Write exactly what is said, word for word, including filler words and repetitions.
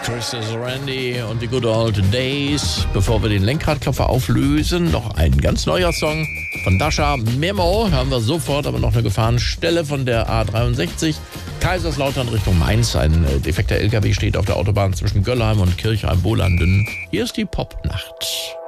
Twisted Randy und die Good Old Days. Bevor wir den Lenkradklopfer auflösen, noch ein ganz neuer Song von Dasha, Memo. Hören wir sofort, aber noch eine Gefahrenstelle von der A dreiundsechzig. Kaiserslautern Richtung Mainz. Ein äh, defekter L K W steht auf der Autobahn zwischen Göllheim und Kirchheim-Bolanden. Hier ist die Popnacht.